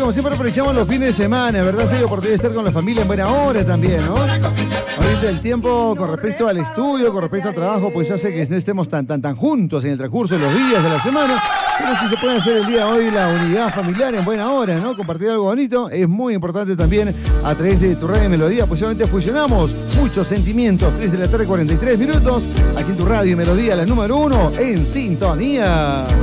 como siempre aprovechamos los fines de semana, ¿verdad? Sí, la oportunidad de estar con la familia en buena hora también, ¿no? Ahorita el tiempo con respecto al estudio, con respecto al trabajo, pues hace que no estemos tan juntos en el transcurso de los días de la semana. Pero si se puede hacer el día de hoy la unidad familiar en buena hora, ¿no? Compartir algo bonito es muy importante también a través de tu radio Melodía. Pues obviamente fusionamos muchos sentimientos. 3 de la tarde, 43 minutos. Aquí en tu radio Melodía, la número 1 en sintonía.